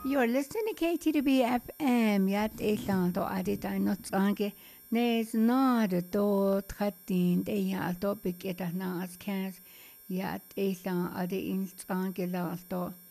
You're listening to KTB FM. Yat elan to adit I not sange. Nes not to tratin de yalto big et nas cans. Yat elan adi in sange lalto.